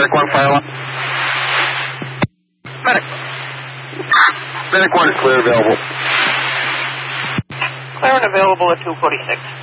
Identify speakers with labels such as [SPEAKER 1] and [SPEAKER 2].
[SPEAKER 1] Medic 1, fire alarm. Medic. Medic 1 is clear available.
[SPEAKER 2] Clear and available at 246.